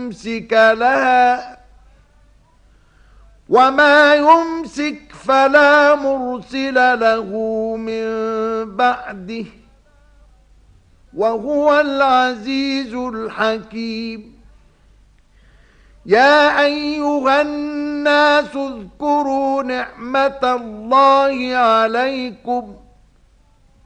ممسك لها وما يمسك فلا مرسل له من بعده وهو العزيز الحكيم. يا أيها الناس اذكروا نعمة الله عليكم